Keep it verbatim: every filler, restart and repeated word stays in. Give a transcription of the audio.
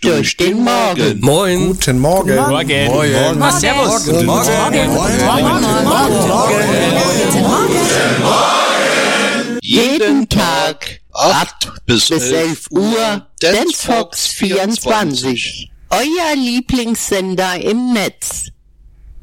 durch den Morgen. Moin. Guten Morgen. Guten Morgen. Morgen. Morgen. Morgen. Servus. Guten Morgen. Morgen. Jeden Tag acht bis elf Uhr Dance Fox vierundzwanzig. Euer Lieblingssender im Netz.